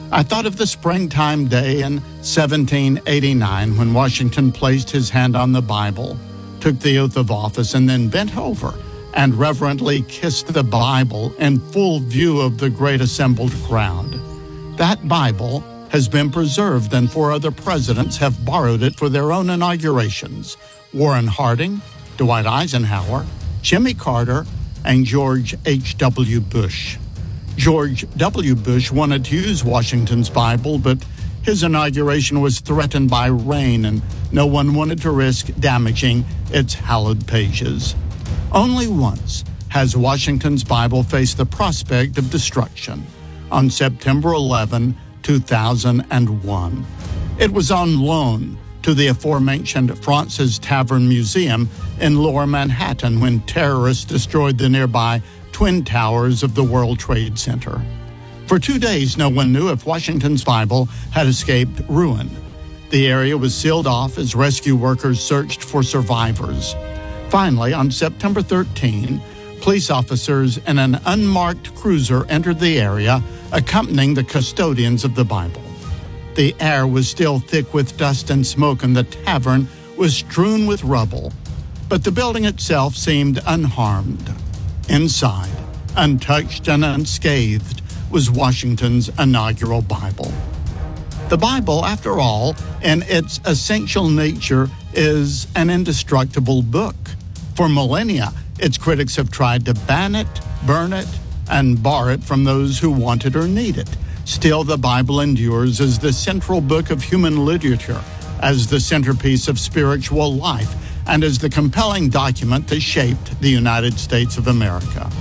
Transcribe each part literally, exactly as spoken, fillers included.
I thought of the springtime day in seventeen eighty-nine when Washington placed his hand on the Bible, took the oath of office, and then bent over and reverently kissed the Bible in full view of the great assembled crowd. That Bible has been preserved, and four other presidents have borrowed it for their own inaugurations: Warren Harding, Dwight Eisenhower, Jimmy Carter, and George H W Bush. George W. Bush wanted to use Washington's Bible, but his inauguration was threatened by rain, and no one wanted to risk damaging its hallowed pages. Only once has Washington's Bible faced the prospect of destruction: on September eleventh, two thousand one. It was on loan to the aforementioned Fraunces Tavern Museum in Lower Manhattan when terrorists destroyed the nearby Twin Towers of the World Trade Center. For two days, no one knew if Washington's Bible had escaped ruin. The area was sealed off as rescue workers searched for survivors. Finally, on September thirteenth, police officers in an unmarked cruiser entered the area, accompanying the custodians of the Bible. The air was still thick with dust and smoke, and the tavern was strewn with rubble. But the building itself seemed unharmed. Inside, untouched and unscathed, was Washington's inaugural Bible. The Bible, after all, in its essential nature, is an indestructible book. For millennia, its critics have tried to ban it, burn it, and bar it from those who want it or need it. Still, the Bible endures as the central book of human literature, as the centerpiece of spiritual life, and as the compelling document that shaped the United States of America.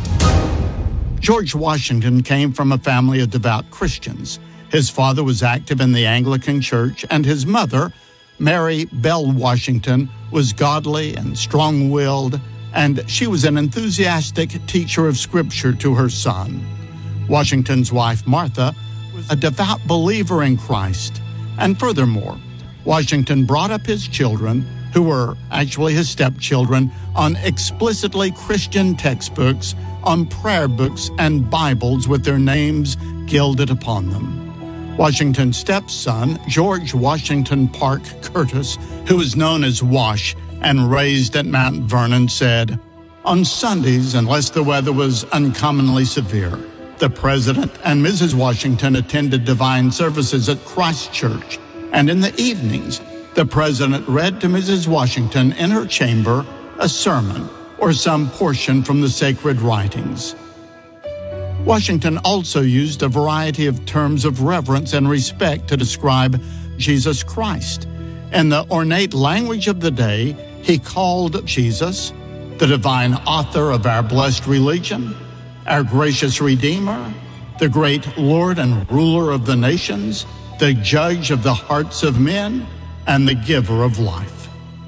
George Washington came from a family of devout Christians. His father was active in the Anglican Church, and his mother, Mary Bell Washington, was godly and strong-willed, and she was an enthusiastic teacher of Scripture to her son. Washington's wife, Martha, was a devout believer in Christ. And furthermore, Washington brought up his children, who were actually his stepchildren, on explicitly Christian textbooks, on prayer books and Bibles with their names gilded upon them. Washington's stepson, George Washington Parke Curtis, who was known as Wash and raised at Mount Vernon, said, "On Sundays, unless the weather was uncommonly severe, the President and Missus Washington attended divine services at Christ Church, and in the evenings, the President read to Missus Washington in her chamber a sermon or some portion from the sacred writings." Washington also used a variety of terms of reverence and respect to describe Jesus Christ. In the ornate language of the day, he called Jesus the divine author of our blessed religion, our gracious Redeemer, the great Lord and ruler of the nations, the judge of the hearts of men, and the giver of life.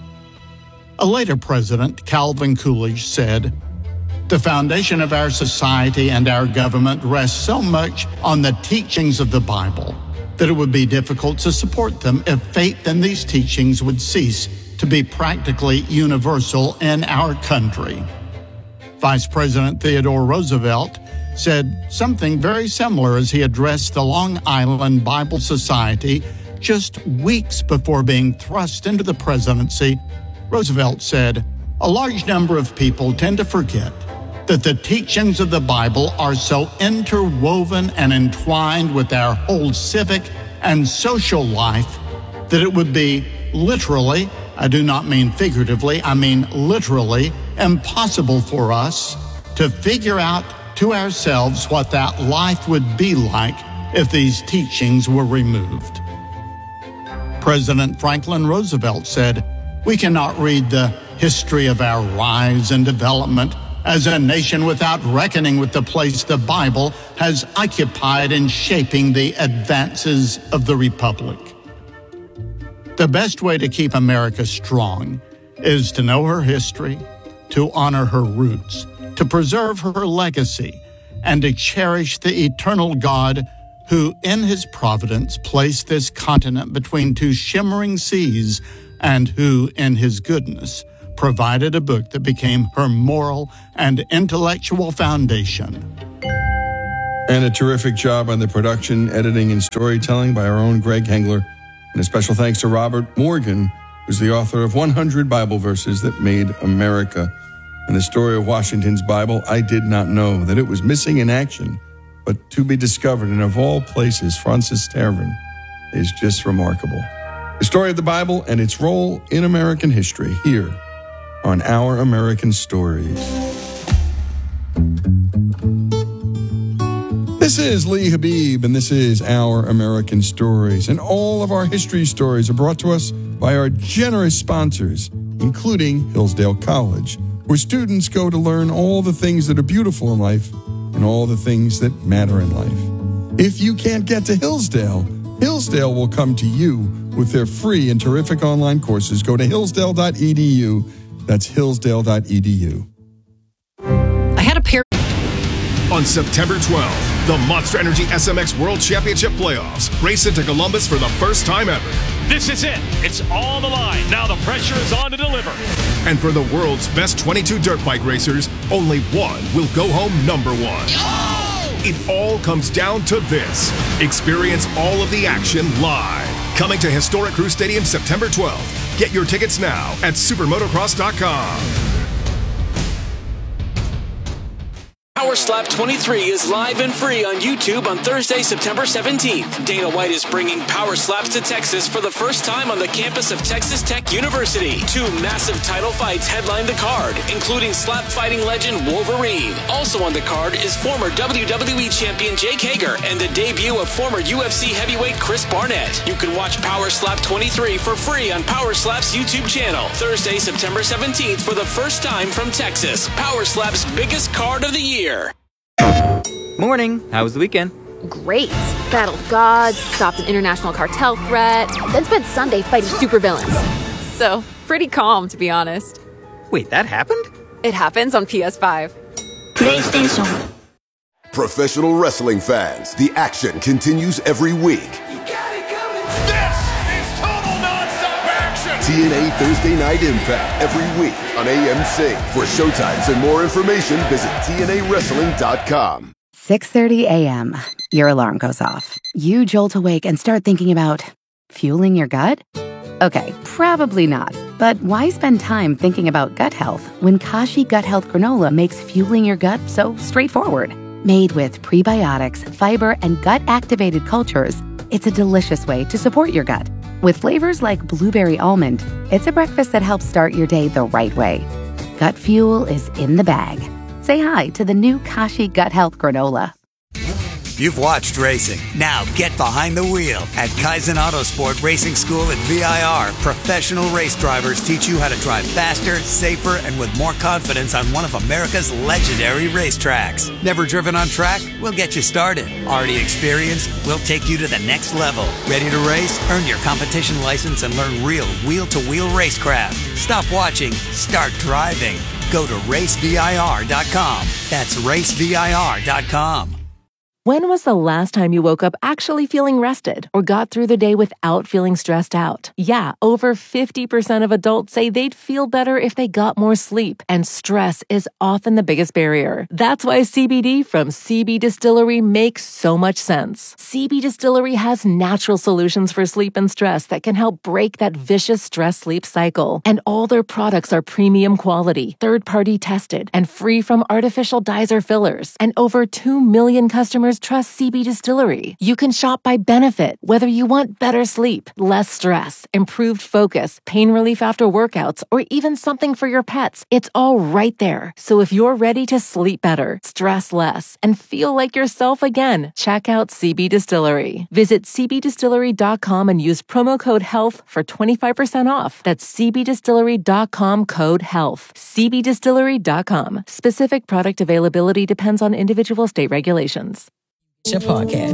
A later president, Calvin Coolidge, said, "The foundation of our society and our government rests so much on the teachings of the Bible that it would be difficult to support them if faith in these teachings would cease to be practically universal in our country." Vice President Theodore Roosevelt said something very similar as he addressed the Long Island Bible Society just weeks before being thrust into the presidency. Roosevelt said, "A large number of people tend to forget that the teachings of the Bible are so interwoven and entwined with our whole civic and social life that it would be literally, I do not mean figuratively, I mean literally, impossible for us to figure out to ourselves what that life would be like if these teachings were removed." President Franklin Roosevelt said, "We cannot read the history of our rise and development as a nation without reckoning with the place the Bible has occupied in shaping the advances of the Republic." The best way to keep America strong is to know her history, to honor her roots, to preserve her legacy, and to cherish the eternal God who, in his providence, placed this continent between two shimmering seas, and who, in his goodness, provided a book that became her moral and intellectual foundation. And a terrific job on the production, editing, and storytelling by our own Greg Hengler. And a special thanks to Robert Morgan, who's the author of one hundred Bible Verses That Made America. And the story of Washington's Bible, I did not know that it was missing in action, but to be discovered. And of all places, Francis Tervin is just remarkable. The story of the Bible and its role in American history here on Our American Stories. This is Lee Habib, and this is Our American Stories. And all of our history stories are brought to us by our generous sponsors, including Hillsdale College, where students go to learn all the things that are beautiful in life and all the things that matter in life. If you can't get to Hillsdale, Hillsdale will come to you with their free and terrific online courses. Go to hillsdale dot e d u. That's hillsdale dot e d u. I had a pair. On September twelfth, the Monster Energy S M X World Championship Playoffs race into Columbus for the first time ever. This is it. It's on the line. Now the pressure is on to deliver. And for the world's best twenty-two dirt bike racers, only one will go home number one. Oh! It all comes down to this. Experience all of the action live. Coming to historic Crew Stadium September twelfth. Get your tickets now at supermotocross dot com. Power Slap twenty-three is live and free on YouTube on Thursday, September seventeenth. Dana White is bringing Power Slaps to Texas for the first time on the campus of Texas Tech University. Two massive title fights headline the card, including slap fighting legend Wolverine. Also on the card is former W W E champion Jake Hager and the debut of former U F C heavyweight Chris Barnett. You can watch Power Slap twenty-three for free on Power Slap's YouTube channel. Thursday, September seventeenth for the first time from Texas. Power Slap's biggest card of the year. Morning. How was the weekend? Great. Battled gods, stopped an international cartel threat, then spent Sunday fighting supervillains. So, pretty calm, to be honest. Wait, that happened? It happens on P S five. PlayStation. Professional wrestling fans, the action continues every week. You got it coming. This is total nonstop action. T N A Thursday Night Impact every week on A M C. For showtimes and more information, visit T N A wrestling dot com. six thirty a.m. Your alarm goes off. You jolt awake and start thinking about fueling your gut? Okay, probably not. But why spend time thinking about gut health when Kashi Gut Health Granola makes fueling your gut so straightforward? Made with prebiotics, fiber, and gut-activated cultures, it's a delicious way to support your gut. With flavors like blueberry almond, it's a breakfast that helps start your day the right way. Gut fuel is in the bag. Say hi to the new Kashi Gut Health Granola. You've watched racing. Now get behind the wheel. At Kaizen Autosport Racing School at V I R, professional race drivers teach you how to drive faster, safer, and with more confidence on one of America's legendary racetracks. Never driven on track? We'll get you started. Already experienced? We'll take you to the next level. Ready to race? Earn your competition license and learn real wheel-to-wheel racecraft. Stop watching. Start driving. Go to race V I R dot com. That's race V I R dot com. When was the last time you woke up actually feeling rested or got through the day without feeling stressed out? Yeah, over fifty percent of adults say they'd feel better if they got more sleep, and stress is often the biggest barrier. That's why C B D from C B Distillery makes so much sense. C B Distillery has natural solutions for sleep and stress that can help break that vicious stress-sleep cycle. And all their products are premium quality, third-party tested, and free from artificial dyes or fillers. And over two million customers trust C B Distillery. You can shop by benefit, whether you want better sleep, less stress, improved focus, pain relief after workouts, or even something for your pets. It's all right there. So if you're ready to sleep better, stress less, and feel like yourself again, check out C B Distillery. Visit C B distillery dot com and use promo code HEALTH for twenty-five percent off. That's C B distillery dot com code HEALTH. C B distillery dot com. Specific product availability depends on individual state regulations. Your podcast.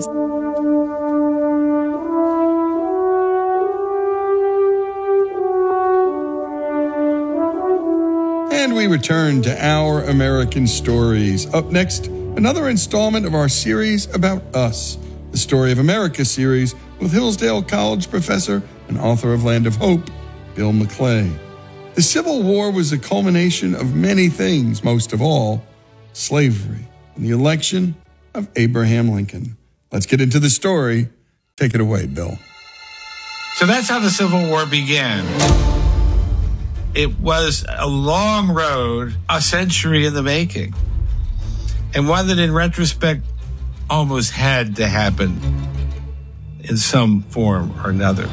And we return to Our American Stories. Up next, another installment of our series about us, the Story of America series with Hillsdale College professor and author of Land of Hope, Bill McClay. The Civil War was a culmination of many things, most of all, slavery. And the election of Abraham Lincoln. Let's get into the story. Take it away, Bill. So that's how the Civil War began. It was a long road, a century in the making, and one that in retrospect almost had to happen in some form or another.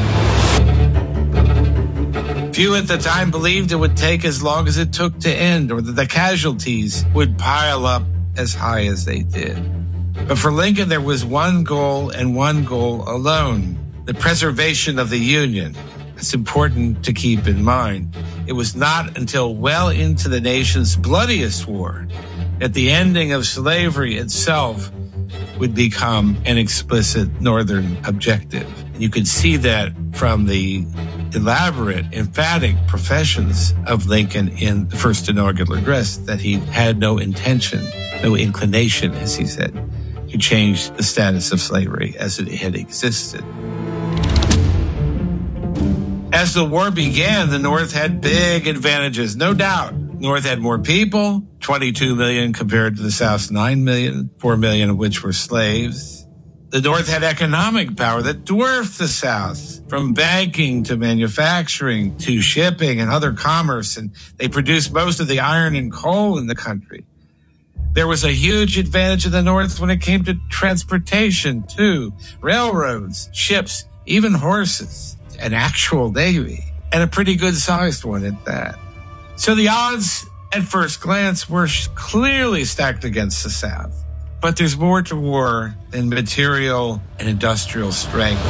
Few at the time believed it would take as long as it took to end, or that the casualties would pile up as high as they did. But for Lincoln, there was one goal and one goal alone: the preservation of the Union. It's important to keep in mind. It was not until well into the nation's bloodiest war that the ending of slavery itself would become an explicit Northern objective. You could see that from the elaborate, emphatic professions of Lincoln in the first inaugural address that he had no intention, no inclination, as he said, to change the status of slavery as it had existed. As the war began, the North had big advantages, no doubt. North had more people, twenty-two million compared to the South's nine million, four million of which were slaves. The North had economic power that dwarfed the South, from banking to manufacturing to shipping and other commerce, and they produced most of the iron and coal in the country. There was a huge advantage of the North when it came to transportation, too. Railroads, ships, even horses, an actual navy, and a pretty good-sized one at that. So the odds, at first glance, were clearly stacked against the South. But there's more to war than material and industrial strength.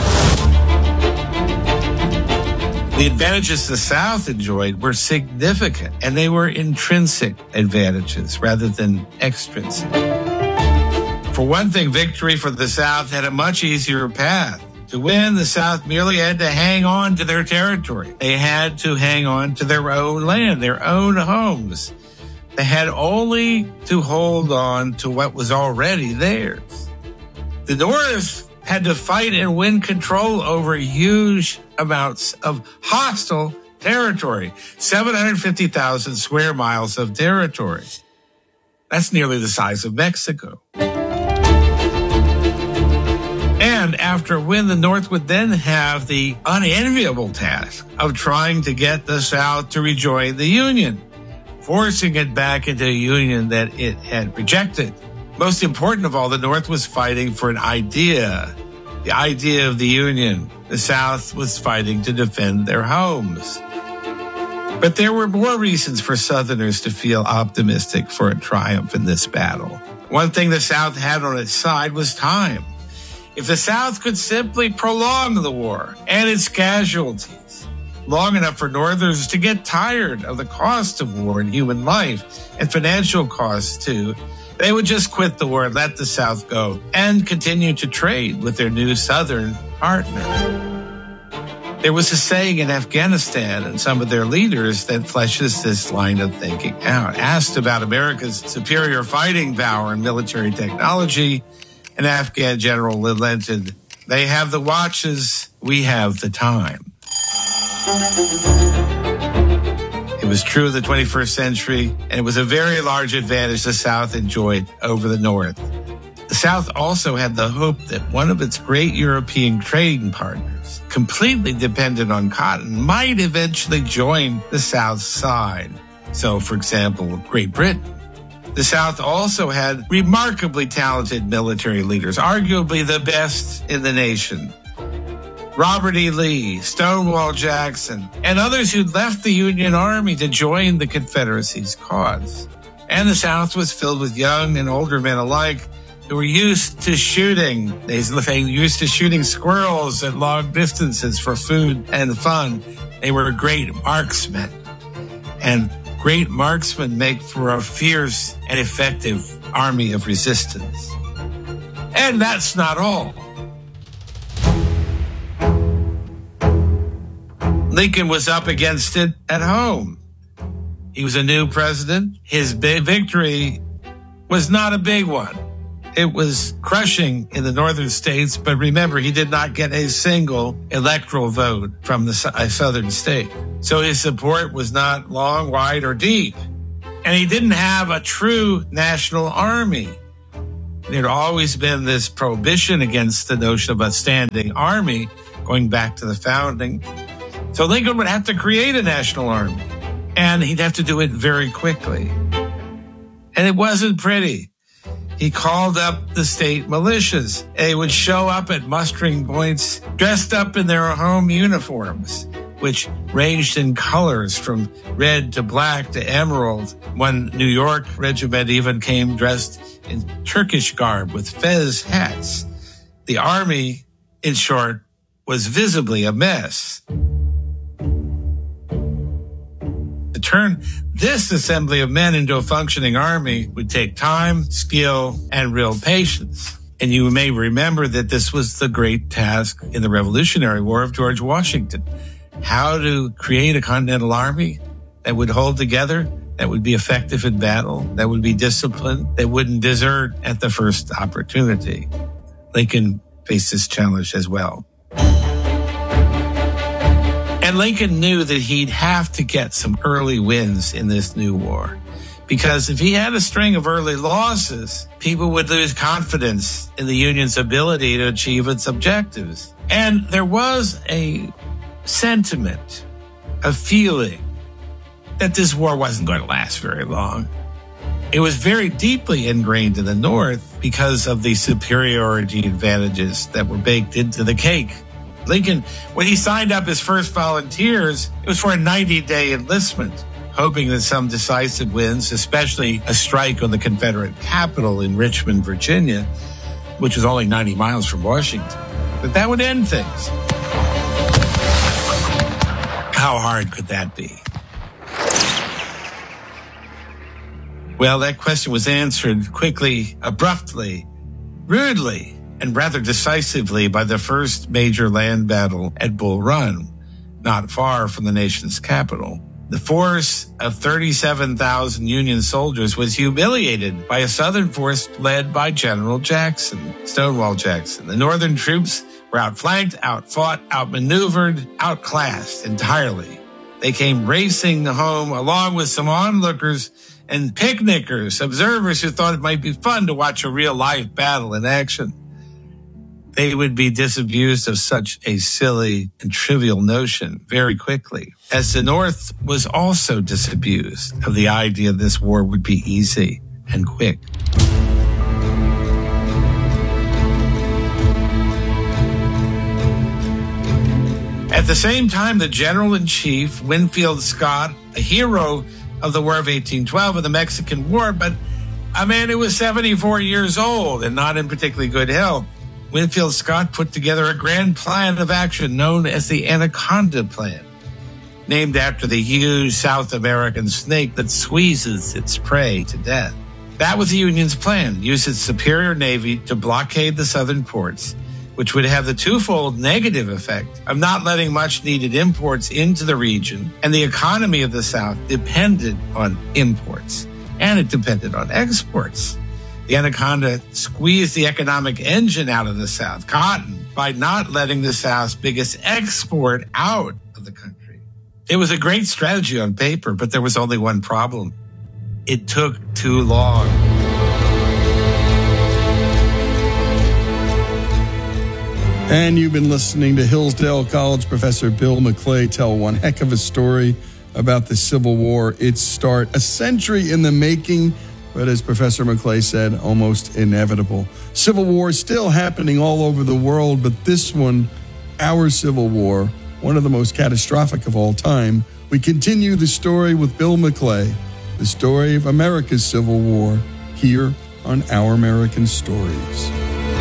The advantages the South enjoyed were significant, and they were intrinsic advantages rather than extrinsic. For one thing, victory for the South had a much easier path. To win, the South merely had to hang on to their territory. They had to hang on to their own land, their own homes. They had only to hold on to what was already theirs. The North had to fight and win control over huge amounts of hostile territory, seven hundred fifty thousand square miles of territory. That's nearly the size of Mexico. And after a win, the North would then have the unenviable task of trying to get the South to rejoin the Union, forcing it back into a union that it had rejected. Most important of all, the North was fighting for an idea, the idea of the Union. The South was fighting to defend their homes. But there were more reasons for Southerners to feel optimistic for a triumph in this battle. One thing the South had on its side was time. If the South could simply prolong the war and its casualties long enough for Northerners to get tired of the cost of war and human life and financial costs too, they would just quit the war and let the South go and continue to trade with their new Southern partner. There was a saying in Afghanistan and some of their leaders that fleshes this line of thinking out. Asked about America's superior fighting power and military technology, an Afghan general lamented, "They have the watches, we have the time." It was true of the twenty-first century, and it was a very large advantage the South enjoyed over the North. The South also had the hope that one of its great European trading partners, completely dependent on cotton, might eventually join the South's side. So, for example, Great Britain. The South also had remarkably talented military leaders, arguably the best in the nation. Robert E. Lee, Stonewall Jackson, and others who'd left the Union Army to join the Confederacy's cause. And the South was filled with young and older men alike who were used to shooting. They were used to shooting squirrels at long distances for food and fun. They were great marksmen. And great marksmen make for a fierce and effective army of resistance. And that's not all. Lincoln was up against it at home. He was a new president. His big victory was not a big one. It was crushing in the northern states, but remember, he did not get a single electoral vote from the southern state. So his support was not long, wide, or deep. And he didn't have a true national army. There'd always been this prohibition against the notion of a standing army going back to the founding. So Lincoln would have to create a national army, and he'd have to do it very quickly. And it wasn't pretty. He called up the state militias. They would show up at mustering points dressed up in their home uniforms, which ranged in colors from red to black to emerald. One New York regiment even came dressed in Turkish garb with fez hats. The army, in short, was visibly a mess. To turn this assembly of men into a functioning army would take time, skill, and real patience. And you may remember that this was the great task in the Revolutionary War of George Washington. How to create a continental army that would hold together, that would be effective in battle, that would be disciplined, that wouldn't desert at the first opportunity. Lincoln faced this challenge as well. And Lincoln knew that he'd have to get some early wins in this new war, because if he had a string of early losses, people would lose confidence in the Union's ability to achieve its objectives. And there was a sentiment, a feeling that this war wasn't going to last very long. It was very deeply ingrained in the North because of the superiority advantages that were baked into the cake. Lincoln, when he signed up his first volunteers, it was for a ninety-day enlistment, hoping that some decisive wins, especially a strike on the Confederate capital in Richmond, Virginia, which was only ninety miles from Washington, that that would end things. How hard could that be? Well, that question was answered quickly, abruptly, rudely, and rather decisively by the first major land battle at Bull Run, not far from the nation's capital. The force of thirty-seven thousand Union soldiers was humiliated by a Southern force led by General Jackson, Stonewall Jackson. The Northern troops were outflanked, outfought, outmaneuvered, outclassed entirely. They came racing home along with some onlookers and picnickers, observers who thought it might be fun to watch a real-life battle in action. They would be disabused of such a silly and trivial notion very quickly, as the North was also disabused of the idea this war would be easy and quick. At the same time, the General-in-Chief, Winfield Scott, a hero of the War of eighteen twelve and the Mexican War, but a man who was seventy-four years old and not in particularly good health, Winfield Scott put together a grand plan of action known as the Anaconda Plan, named after the huge South American snake that squeezes its prey to death. That was the Union's plan: use its superior navy to blockade the southern ports, which would have the twofold negative effect of not letting much needed imports into the region, and the economy of the South depended on imports, and it depended on exports. The Anaconda squeezed the economic engine out of the South, cotton, by not letting the South's biggest export out of the country. It was a great strategy on paper, but there was only one problem. It took too long. And you've been listening to Hillsdale College professor Bill McClay tell one heck of a story about the Civil War, its start, a century in the making, but as Professor McClay said, almost inevitable. Civil War still happening all over the world, but this one, our Civil War, one of the most catastrophic of all time. We continue the story with Bill McClay, the story of America's Civil War, here on Our American Stories.